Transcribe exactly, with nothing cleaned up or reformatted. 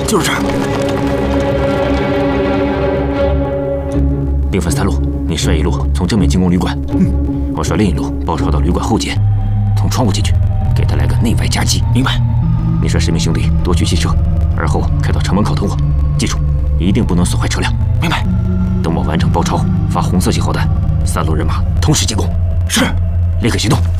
就是这儿。 兵分三路，你率一路从正面进攻旅馆， 嗯， 我率另一路包抄到旅馆后街，从窗户进去，给他来个内外夹击。 明白。 你率十名兄弟夺取汽车，而后开到城门口等我。记住，一定不能损坏车辆。 明白。 等我完成包抄，发红色信号弹，三路人马同时进攻。 是， 立刻行动。